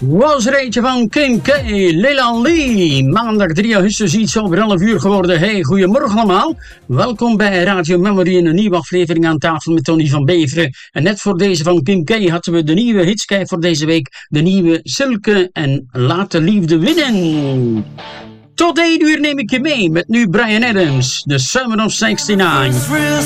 Was er eentje van Kim K. Leland Lee. Maandag 3 augustus, iets over 11 uur geworden. Hey, goedemorgen allemaal. Welkom bij Radio Memory in een nieuwe aflevering aan tafel met Tony van Beveren. En net voor deze van Kim K. hadden we de nieuwe hitskijf voor deze week. De nieuwe Silke en Laat de Liefde Winnen. Tot 1 uur neem ik je mee met nu Bryan Adams, The Summer of '69.